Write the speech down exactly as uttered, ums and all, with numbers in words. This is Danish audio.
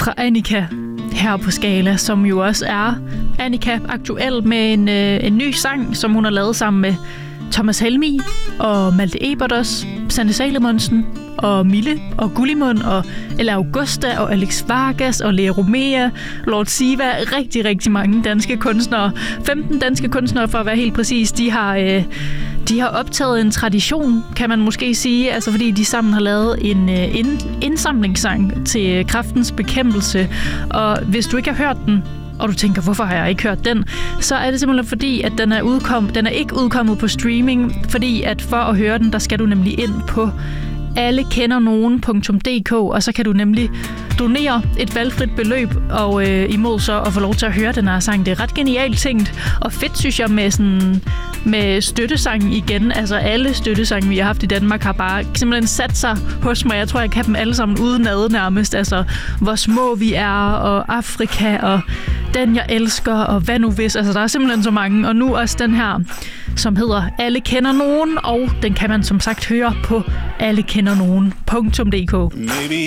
fra Annika her på Skala, som jo også er Annika aktuel med en, øh, en ny sang, som hun har lavet sammen med Thomas Helmig og Malte Ebert også, Sanne Salomonsen og Mille og Gullimund og Ella Augusta og Alex Vargas og Lea Romea, Lord Siva, rigtig, rigtig mange danske kunstnere. femten danske kunstnere, for at være helt præcis, de har, øh, de har optaget en tradition, kan man måske sige, altså fordi de sammen har lavet en øh, ind, indsamlingssang til kræftens bekæmpelse. Og hvis du ikke har hørt den, og du tænker, hvorfor har jeg ikke hørt den, så er det simpelthen fordi, at den er, udkom, den er ikke udkommet på streaming, fordi at for at høre den, der skal du nemlig ind på allekender-nogen punktum d k, og så kan du nemlig donere et valgfrit beløb og øh, imod så at få lov til at høre den her sang. Det er ret genialt tænkt, og fedt synes jeg med sådan med støttesangen igen. Altså alle støttesange, vi har haft i Danmark, har bare simpelthen sat sig hos mig. Jeg tror, jeg kan dem alle sammen udenad nærmest. Altså, hvor små vi er, og Afrika, og Den jeg elsker, og hvad nu hvis. Altså, der er simpelthen så mange. Og nu også den her, som hedder Alle kender nogen, og den kan man som sagt høre på allekender nogen punktum d k.